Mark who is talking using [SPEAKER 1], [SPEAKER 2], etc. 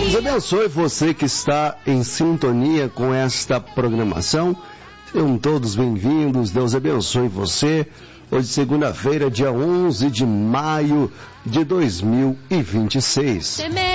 [SPEAKER 1] Deus abençoe você que está em sintonia com esta programação. Sejam todos bem-vindos. Deus abençoe você. Hoje, segunda-feira, dia 11 de maio de 2026.